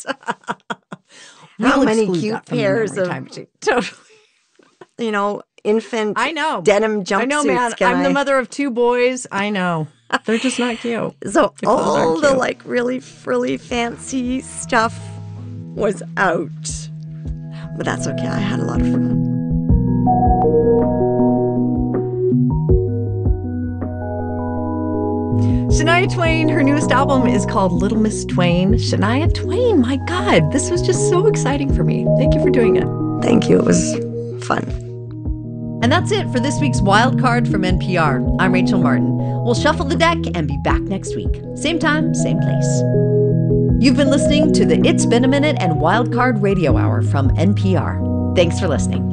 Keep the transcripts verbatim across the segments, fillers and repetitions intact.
How We'll many exclude cute that from the pairs memory of, time sheet. Totally. you know, infant I know. denim jumpsuits? I know, man. can I'm I? the mother of two boys. I know. They're just not cute. So The clothes aren't all the cute. like really frilly fancy stuff was out. But that's okay. I had a lot of fun. Shania Twain, her newest album is called Little Miss Twain. Shania Twain, my God, this was just so exciting for me. Thank you for doing it. Thank you. It was fun. And that's it for this week's Wild Card from N P R. I'm Rachel Martin. We'll shuffle the deck and be back next week. Same time, same place. You've been listening to the It's Been a Minute and Wild Card Radio Hour from N P R. Thanks for listening.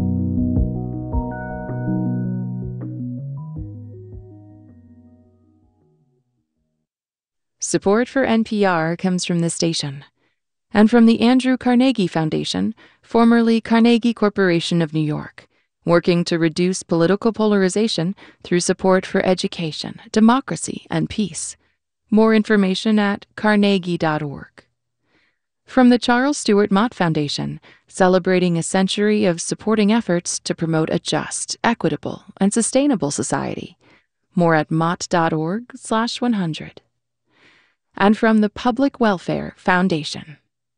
Support for N P R comes from this station and from the Andrew Carnegie Foundation, formerly Carnegie Corporation of New York, working to reduce political polarization through support for education, democracy, and peace. More information at carnegie dot org. From the Charles Stewart Mott Foundation, celebrating a century of supporting efforts to promote a just, equitable, and sustainable society. More at mott dot org slash one hundred. And from the Public Welfare Foundation.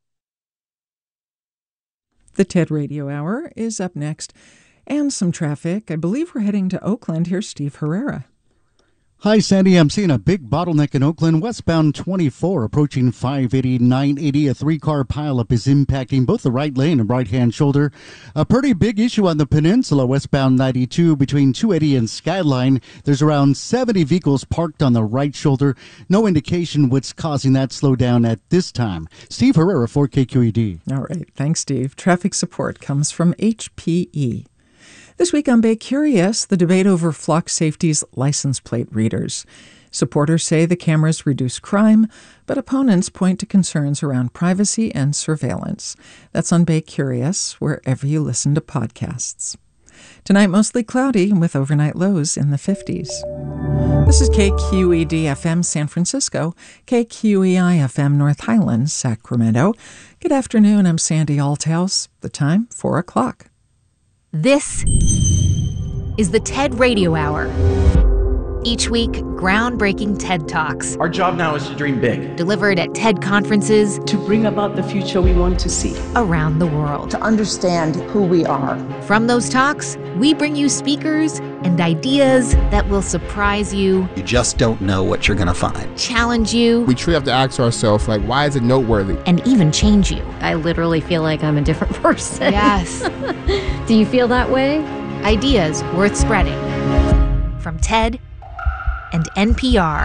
The TED Radio Hour is up next. And some traffic. I believe we're heading to Oakland. Here's Steve Herrera. Hi, Sandy. I'm seeing a big bottleneck in Oakland. Westbound twenty-four approaching five eighty, nine eighty. A three-car pileup is impacting both the right lane and right-hand shoulder. A pretty big issue on the peninsula, westbound ninety-two between two eighty and Skyline. There's around seventy vehicles parked on the right shoulder. No indication what's causing that slowdown at this time. Steve Herrera for K Q E D. All right. Thanks, Steve. Traffic support comes from H P E. This week on Bay Curious, the debate over Flock Safety's license plate readers. Supporters say the cameras reduce crime, but opponents point to concerns around privacy and surveillance. That's on Bay Curious, wherever you listen to podcasts. Tonight, mostly cloudy with overnight lows in the fifties. This is K Q E D F M San Francisco, K Q E I F M North Highlands, Sacramento. Good afternoon, I'm Sandy Althouse. The time, four o'clock. This is the TED Radio Hour. Each week, groundbreaking TED Talks. Our job now is to dream big. Delivered at TED conferences. To bring about the future we want to see. Around the world. To understand who we are. From those talks, we bring you speakers and ideas that will surprise you. You just don't know what you're going to find. Challenge you. We truly have to ask ourselves, like, why is it noteworthy? And even change you. I literally feel like I'm a different person. Yes. Do you feel that way? Ideas worth spreading. From TED and N P R.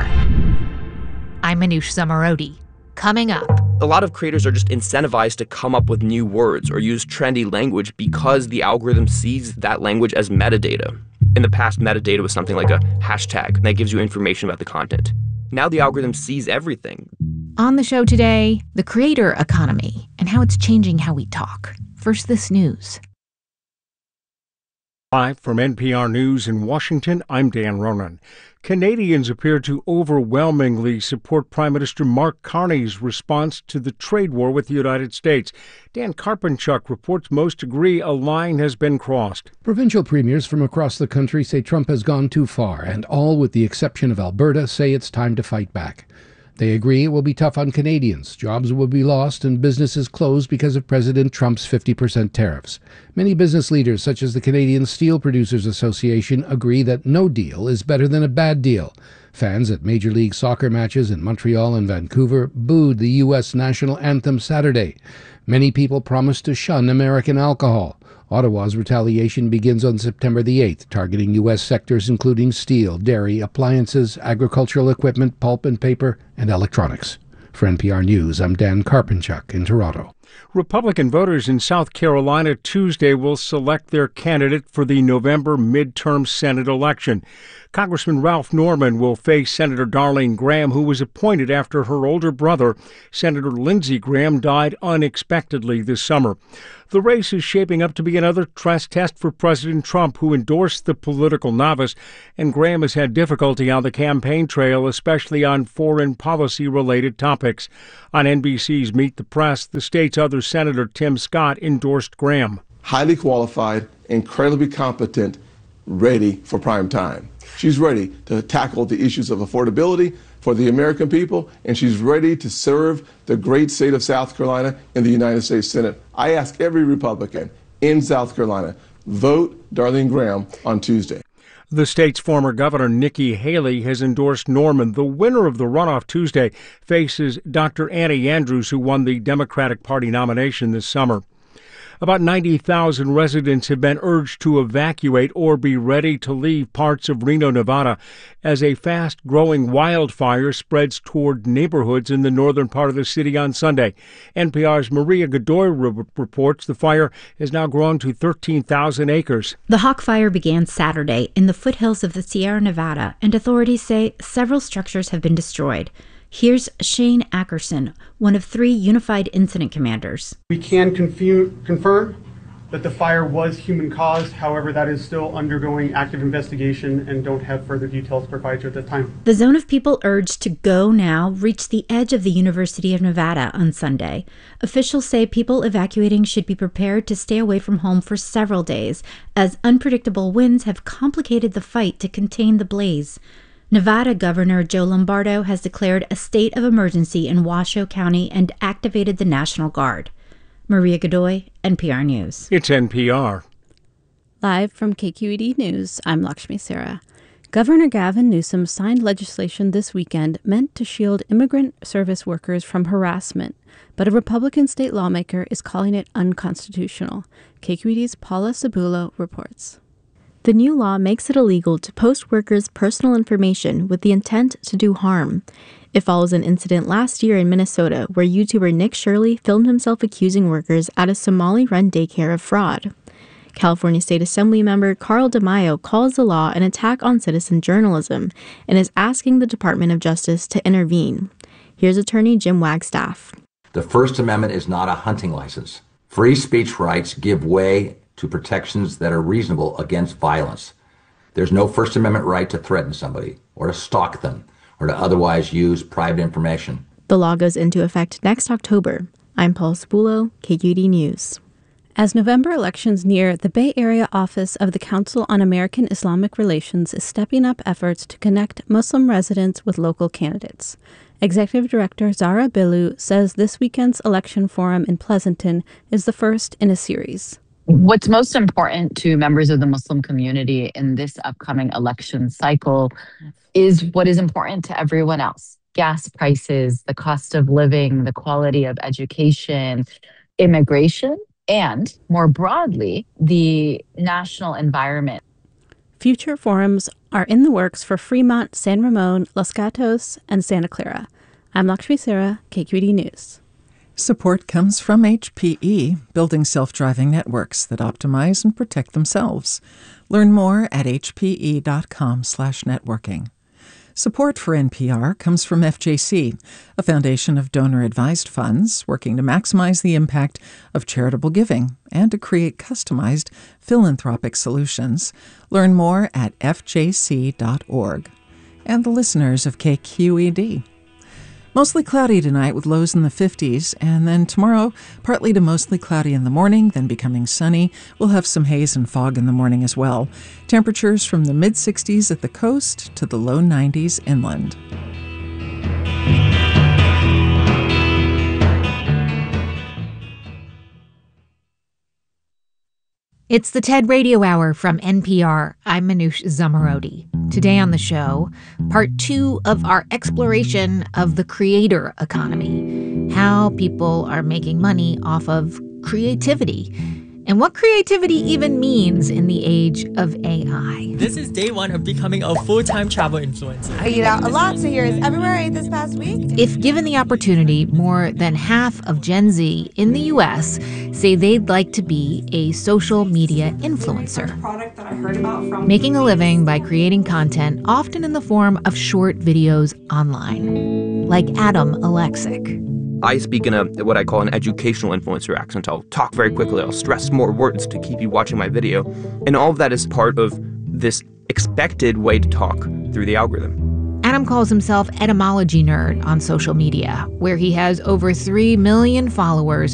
I'm Manoush Zomorodi. Coming up. A lot of creators are just incentivized to come up with new words or use trendy language because the algorithm sees that language as metadata. In the past, metadata was something like a hashtag that gives you information about the content. Now the algorithm sees everything. On the show today, the creator economy and how it's changing how we talk. First, this news. Live from N P R News in Washington, I'm Dan Ronan. Canadians appear to overwhelmingly support Prime Minister Mark Carney's response to the trade war with the United States. Dan Karpenchuk reports most agree a line has been crossed. Provincial premiers from across the country say Trump has gone too far, and all, with the exception of Alberta, say it's time to fight back. They agree it will be tough on Canadians. Jobs will be lost and businesses closed because of President Trump's fifty percent tariffs. Many business leaders, such as the Canadian Steel Producers Association, agree that no deal is better than a bad deal. Fans at Major League Soccer matches in Montreal and Vancouver booed the U S national anthem Saturday. Many people promised to shun American alcohol. Ottawa's retaliation begins on September the eighth, targeting U S sectors including steel, dairy, appliances, agricultural equipment, pulp and paper, and electronics. For N P R News, I'm Dan Karpenchuk in Toronto. Republican voters in South Carolina Tuesday will select their candidate for the November midterm Senate election. Congressman Ralph Norman will face Senator Darlene Graham, who was appointed after her older brother, Senator Lindsey Graham, died unexpectedly this summer. The race is shaping up to be another stress test for President Trump, who endorsed the political novice, and Graham has had difficulty on the campaign trail, especially on foreign policy-related topics. On N B C's Meet the Press, the state's other Senator Tim Scott endorsed Graham. Highly qualified, incredibly competent, ready for prime time. She's ready to tackle the issues of affordability for the American people, and she's ready to serve the great state of South Carolina in the United States Senate. I ask every Republican in South Carolina, vote Darlene Graham on Tuesday. The state's former governor, Nikki Haley, has endorsed Norman. The winner of the runoff Tuesday faces Doctor Annie Andrews, who won the Democratic Party nomination this summer. About ninety thousand residents have been urged to evacuate or be ready to leave parts of Reno, Nevada, as a fast-growing wildfire spreads toward neighborhoods in the northern part of the city on Sunday. N P R's Maria Godoy re- reports the fire has now grown to thirteen thousand acres. The Hawk Fire began Saturday in the foothills of the Sierra Nevada, and authorities say several structures have been destroyed. Here's Shane Ackerson, one of three Unified Incident Commanders. We can confu- confirm that the fire was human-caused. However, that is still undergoing active investigation and don't have further details to provide you at this time. The zone of people urged to go now reached the edge of the University of Nevada on Sunday. Officials say people evacuating should be prepared to stay away from home for several days, as unpredictable winds have complicated the fight to contain the blaze. Nevada Governor Joe Lombardo has declared a state of emergency in Washoe County and activated the National Guard. Maria Godoy, N P R News. It's N P R. Live from K Q E D News, I'm Lakshmi Sarah. Governor Gavin Newsom signed legislation this weekend meant to shield immigrant service workers from harassment, but a Republican state lawmaker is calling it unconstitutional. K Q E D's Paula Cebulo reports. The new law makes it illegal to post workers' personal information with the intent to do harm. It follows an incident last year in Minnesota where YouTuber Nick Shirley filmed himself accusing workers at a Somali-run daycare of fraud. California State Assembly member Carl DeMaio calls the law an attack on citizen journalism and is asking the Department of Justice to intervene. Here's attorney Jim Wagstaff. The First Amendment is not a hunting license. Free speech rights give way to protections that are reasonable against violence. There's no First Amendment right to threaten somebody, or to stalk them, or to otherwise use private information. The law goes into effect next October. I'm Paul Cebulo, K Q E D News. As November elections near, the Bay Area office of the Council on American Islamic Relations is stepping up efforts to connect Muslim residents with local candidates. Executive Director Zara Bilu says this weekend's election forum in Pleasanton is the first in a series. What's most important to members of the Muslim community in this upcoming election cycle is what is important to everyone else. Gas prices, the cost of living, the quality of education, immigration, and more broadly, the national environment. Future forums are in the works for Fremont, San Ramon, Los Gatos, and Santa Clara. I'm Lakshmi Sarah, K Q E D News. Support comes from H P E, building self-driving networks that optimize and protect themselves. Learn more at hpe.com slash networking. Support for N P R comes from F J C, a foundation of donor-advised funds working to maximize the impact of charitable giving and to create customized philanthropic solutions. Learn more at f j c dot org. And the listeners of K Q E D. Mostly cloudy tonight with lows in the fifties, and then tomorrow, partly to mostly cloudy in the morning, then becoming sunny. We'll have some haze and fog in the morning as well. Temperatures from the mid-sixties at the coast to the low nineties inland. It's the TED Radio Hour from N P R. I'm Manoush Zomorodi. Today on the show, part two of our exploration of the creator economy, how people are making money off of creativity, and what creativity even means in the age of A I. This is day one of becoming a full-time travel influencer. I eat out a lot, so here is everywhere I ate this past week. If given the opportunity, more than half of Gen Z in the U S say they'd like to be a social media influencer, Product that I heard about from making a living by creating content, often in the form of short videos online, like Adam Alexic. I speak in a what I call an educational influencer accent. I'll talk very quickly. I'll stress more words to keep you watching my video. And all of that is part of this expected way to talk through the algorithm. Adam calls himself Etymology Nerd on social media, where he has over three million followers